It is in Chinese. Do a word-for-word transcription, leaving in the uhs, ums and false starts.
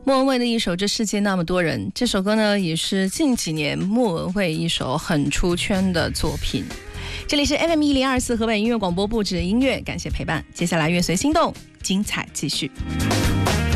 莫文蔚的一首《这世界那么多人》，这首歌呢也是近几年莫文蔚一首很出圈的作品。这里是 F M 一零二四河北音乐广播部指音乐，感谢陪伴。接下来乐随心动，精彩继续。